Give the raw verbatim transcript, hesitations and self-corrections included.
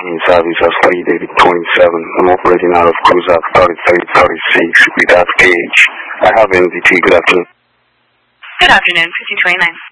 Service as Lee David twenty-seven. I'm operating out of Cruiser thirty-three thirty-six with that gauge. I have N D T. Good afternoon. Good afternoon, fifteen twenty-nine.